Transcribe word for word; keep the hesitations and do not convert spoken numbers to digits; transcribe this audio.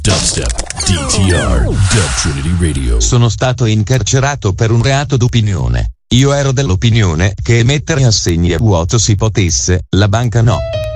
Dubstep, D T R, Dub Trinity Radio. Sono stato incarcerato per un reato d'opinione. Io ero dell'opinione che emettere assegni a vuoto si potesse, la banca no.